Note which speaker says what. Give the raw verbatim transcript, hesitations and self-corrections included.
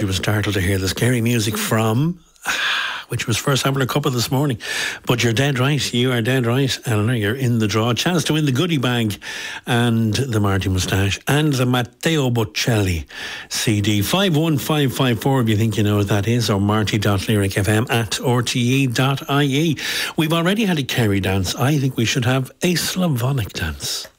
Speaker 1: was startled to hear the scary music from, which was first Sampler Cuppa this morning. But you're dead right. You are dead right, Eleanor. You're in the draw. Chance to win the goodie bag and the Marty Moustache and the Matteo Bocelli C D. five one five five four if you think you know what that is, or marty dot lyric f m at r t e dot i e. We've already had a Kerry dance. I think we should have a Slavonic dance.